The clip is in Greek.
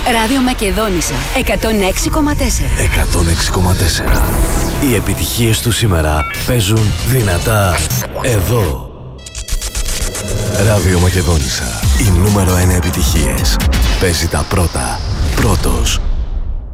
Ράδιο Μακεδόνισσα 106,4. 106,4. Οι επιτυχίες του σήμερα παίζουν δυνατά εδώ. Ράδιο Μακεδόνισσα. Η νούμερο 1 επιτυχίες. Παίζει τα πρώτα. Πρώτος.